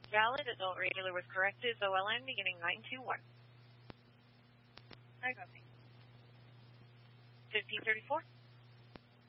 Valid. Adult regular was corrected. OLN beginning 921. I got me. 1534.